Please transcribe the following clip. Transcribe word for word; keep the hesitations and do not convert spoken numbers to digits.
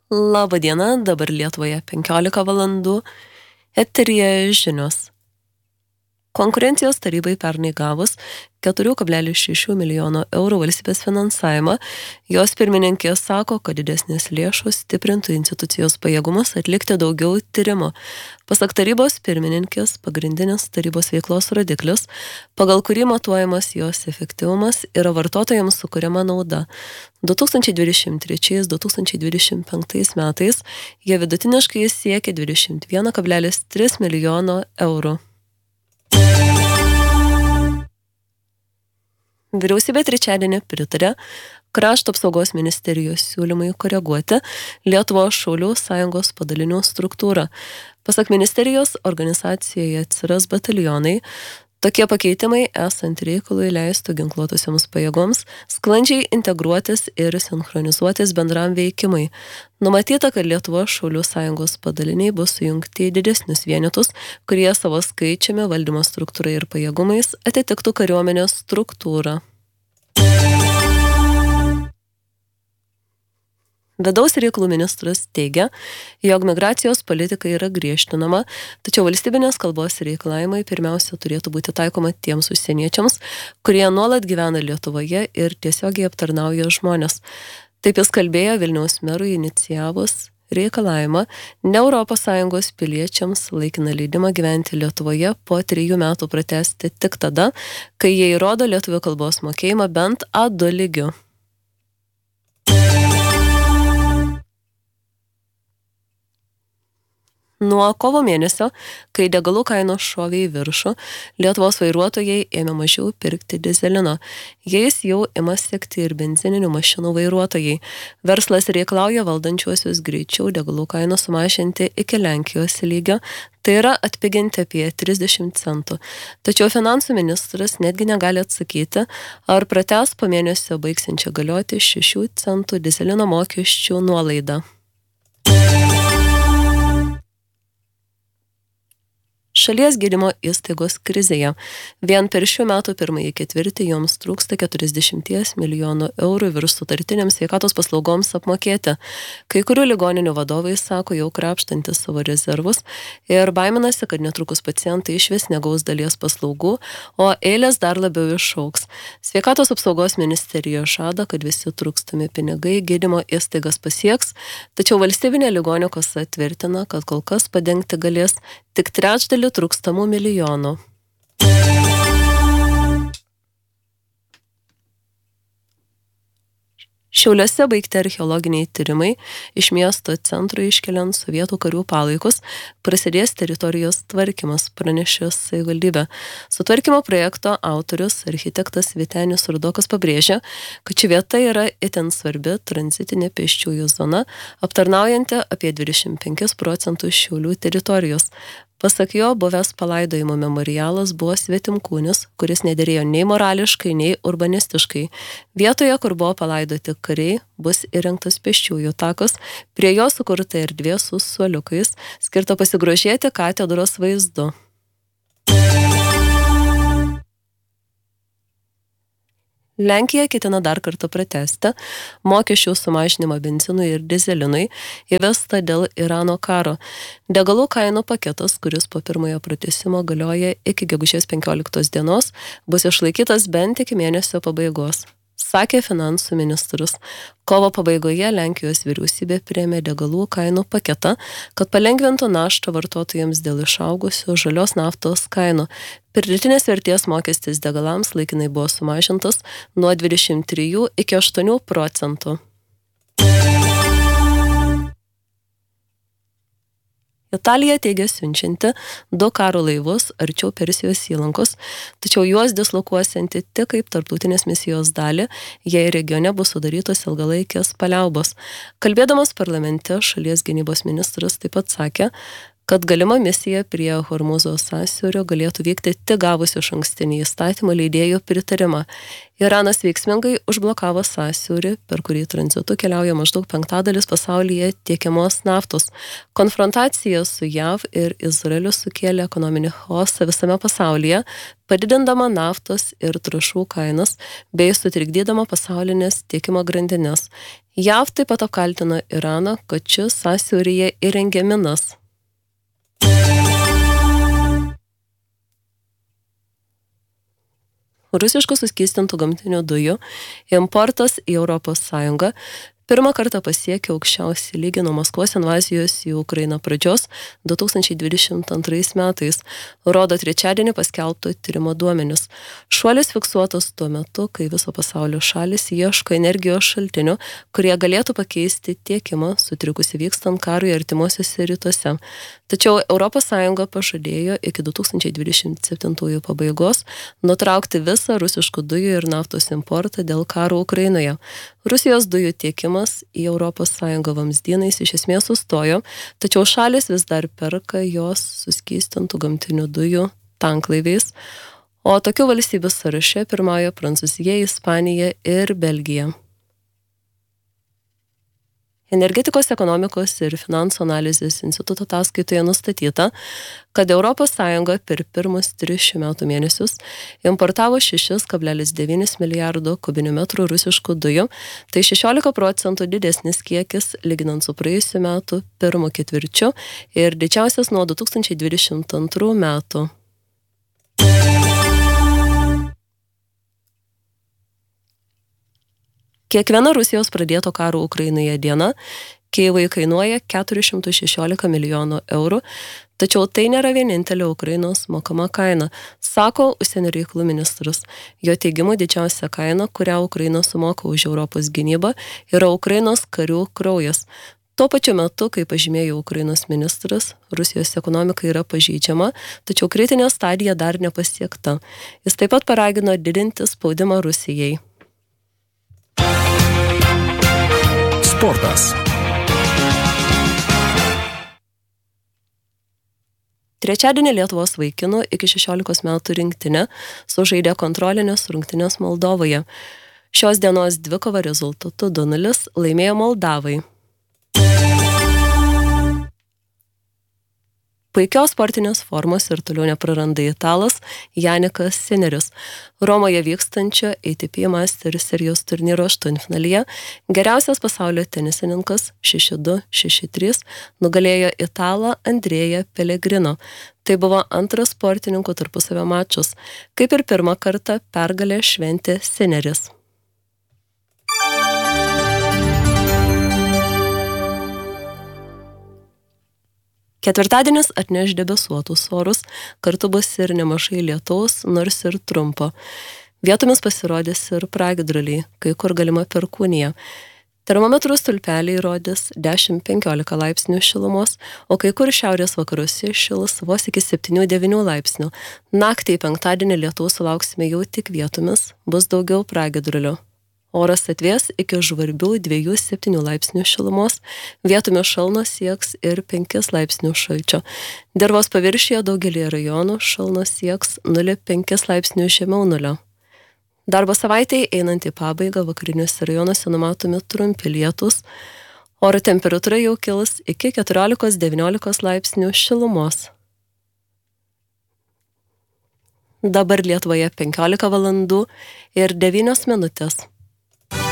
Labą dieną, dabar Lietuvoje penkiolika valandų, eteryje žinios. Konkurencijos tarybai pernai gavus keturi kablelis šeši milijono eurų valstybės finansavimą, jos pirmininkė sako, kad didesnės lėšos stiprintų institucijos pajėgumus atlikti daugiau tyrimų. Pasak tarybos pirmininkės, pagrindinis tarybos veiklos rodiklis, pagal kurį matuojamas jos efektyvumas, yra vartotojams sukuriama nauda. du tūkstančiai dvidešimt trečiais - du tūkstančiai dvidešimt penktais metais jie vidutiniškai siekia dvidešimt vieną kablelis tris milijono eurų. Vyriausybė trečiadienį pritarė Krašto apsaugos ministerijos siūlymai koreguoti Lietuvos šaulių sąjungos padalinių struktūrą. Pasak ministerijos, organizacijoje atsiras batalionai. Tokie pakeitimai esant reikalui leistų ginkluotusioms pajėgoms sklandžiai integruotis ir sinchronizuotis bendram veikimui. Numatyta, kad Lietuvos šaulių sąjungos padaliniai bus sujungti į didesnius vienetus, kurie savo skaičiumi, valdymo struktūrai ir pajėgumais atitiktų kariuomenės struktūrą. Vidaus reikalų ministras teigia, jog migracijos politika yra griežtinama, tačiau valstybinės kalbos reikalavimai pirmiausia turėtų būti taikoma tiems užsieniečiams, kurie nuolat gyvena Lietuvoje ir tiesiogiai aptarnauja žmonės. Taip jis kalbėjo Vilniaus merui inicijavus reikalavimą ne Europos Sąjungos piliečiams laikiną leidimą gyventi Lietuvoje po trijų metų pratęsti tik tada, kai jie įrodo lietuvių kalbos mokėjimą bent A du lygiu. Nuo kovo mėnesio, kai degalų kainos šovė į viršų, Lietuvos vairuotojai ėmė mažiau pirkti dizelino. Jais jau ima sekti ir benzininių mašinų vairuotojai. Verslas reikalauja valdančiuosius greičiau degalų kainą sumažinti iki Lenkijos lygio, tai yra atpiginti apie trisdešimt centų. Tačiau finansų ministras netgi negali atsakyti, ar pratęs po mėnesio baigsiančią galioti šešių centų dizelino mokesčių nuolaidą. Šalies gydymo įstaigos krizėje. Vien per šių metų pirmąjį ketvirtį joms trūksta keturiasdešimt milijonų eurų virš sutartinėms sveikatos paslaugoms apmokėti. Kai kurių ligoninių vadovai sako jau krapštantis savo rezervus ir baiminasi, kad netrukus pacientai išvis negaus dalies paslaugų, o eilės dar labiau išauks. Sveikatos apsaugos ministerija žada, kad visi trūkstami pinigai gydymo įstaigas pasieks, tačiau valstybinė ligonių kasa tvirtina, kad kol kas padengti galės tik trečdalį trūkstamų milijonų. Šiauliuose baigti archeologiniai tyrimai iš miesto centro iškeliant sovietų karių palaikus, prasidės teritorijos tvarkymas, pranešė savivaldybė. Sutvarkymo projekto autorius, architektas Vytenis Rudokas pabrėžė, kad ši vieta yra itin svarbi tranzitinė pėsčiųjų zona, aptarnaujanti apie dvidešimt penkis procentus Šiaulių teritorijos. Pasak jo, buvęs palaidojimo memorialas buvo svetimkūnis, kuris nederėjo nei morališkai, nei urbanistiškai. Vietoje, kur buvo palaidoti kariai, bus įrengtas pėsčiųjų takas, prie jo sukurta erdvė su suoliukais, skirta pasigrožėti katedros vaizdu. Lenkija ketina dar kartą pratęsti mokesčių sumažinimą benzinui ir dizelinui įvestą dėl Irano karo. Degalų kainų paketas, kuris po pirmojo pratęsimo galioja iki gegužės penkioliktos dienos, bus išlaikytas bent iki mėnesio pabaigos, sakė finansų ministrus. Kovo pabaigoje Lenkijos vyriausybė priėmė degalų kainų paketą, kad palengvintų naštą vartotojams dėl išaugusių žalios naftos kainų. Pridėtinės vertės mokestis degalams laikinai buvo sumažintas nuo dvidešimt trijų iki aštuonių procentų. Italija teigia siunčianti du karo laivus arčiau Persijos įlankos, tačiau juos dislokuosianti tik kaip tarptautinės misijos dalį, jei regione bus sudarytos ilgalaikės paliaubos. Kalbėdamas parlamente, šalies gynybos ministras taip pat sakė, kad galima misija prie Hormuzo sąsiaurio galėtų vykti tik gavus išankstinį įstatymą leidėjų pritarimą. Iranas veiksmingai užblokavo sąsiaurį, per kurį tranzitu keliauja maždaug penktadalis pasaulyje tiekiamos naftos. Konfrontacija su J A V ir Izraeliu sukėlė ekonominį chaosą visame pasaulyje, padidindama naftos ir trąšų kainas bei sutrikdydama pasaulinės tiekimo grandinės. J A V taip pat apkaltino Iraną, kad šis sąsiauryje įrengė minas. Rusiškų suskystintų gamtinių dujų importas į Europos Sąjungą pirmą kartą pasiekė aukščiausią lygį nuo Maskvos invazijos į Ukrainą pradžios du tūkstančiai dvidešimt antrais metais, rodo trečiadienį paskelbto tyrimo duomenis. Šuolis fiksuotas tuo metu, kai viso pasaulio šalis ieško energijos šaltinių, kurie galėtų pakeisti tiekimą sutrikusi vykstant karui artimuosiuose rytuose. Tačiau Europos Sąjunga pažadėjo iki du tūkstančiai dvidešimt septintųjų pabaigos nutraukti visą rusiškų dujų ir naftos importą dėl karo Ukrainoje. Rusijos dujų tiekimas į Europos Sąjungą vamzdynais iš esmės sustojo, tačiau šalis vis dar perka jos suskystintų gamtinių dujų tanklaiviais, o tokių valstybių sąraše pirmauja Prancūzija, Ispanija ir Belgija. Energetikos, ekonomikos ir finansų analizės instituto ataskaitoje nustatyta, kad Europos Sąjunga per pirmus tris šių metų mėnesius importavo šeši kablelis devyni milijardo kubinių metrų rusiškų dujų, tai šešiolika procentų didesnis kiekis lyginant su praėjusiu metu pirmu ketvirčiu ir didžiausias nuo du tūkstančiai dvidešimt antrų metų. Kiekviena Rusijos pradėto karo Ukrainoje diena Kijevui kainuoja keturi šimtai šešiolika milijonų eurų, tačiau tai nėra vienintelė Ukrainos mokama kaina, sako užsienio reikalų ministras. Jo teigimu didžiausia kaina, kurią Ukraina sumoka už Europos gynybą, yra Ukrainos karių kraujas. Tuo pačiu metu, kaip pažymėjo Ukrainos ministras, Rusijos ekonomika yra pažeidžiama, tačiau kritinė stadija dar nepasiekta. Jis taip pat paragino didinti spaudimą Rusijai. Sportas. Trečiadienį Lietuvos vaikinų iki šešiolikos metų rinktinė sužaidė kontrolinės rungtynės Moldovoje. Šios dienos dvikova rezultatu du nulis laimėjo Moldavai. Puikios sportinės formos ir toliau nepraranda italas Janikas Sineris. Romoje vykstančio A T P Masters serijos turnyro aštuntfinalyje geriausias pasaulio tenisininkas šeši du šeši trys nugalėjo italą Andrėją Pellegrino. Tai buvo antras sportininkų tarpusavio mačas. Kaip ir pirmą kartą pergalę šventė Sineris. Ketvirtadienis atneš debesuotus orus, kartu bus ir nemažai lietaus, nors ir trumpo. Vietomis pasirodys ir pragiedruliai, kai kur galima perkūnija. Termometrų stulpeliai rodys dešimt penkiolika laipsnių šilumos, o kai kur šiaurės vakaruose šils vos iki septynių devynių laipsnių. Naktį į penktadienį lietaus sulauksime jau tik vietomis, bus daugiau pragiedrulių. Oras atvės iki žvarbių dviejų septynių laipsnių šilumos, vietomis šalnos sieks ir penkis laipsnių šalčio. Dirvos paviršiuje daugelį rajonų šalnos sieks nulis penkis laipsnių žemiau nulio. Darbo savaitėje einant į pabaigą vakariniuose rajonuose numatomi trumpi lietūs. Oro temperatūra jau kils iki keturiolikos devyniolikos laipsnių šilumos. Dabar Lietuvoje penkiolika valandų ir devynios minutės.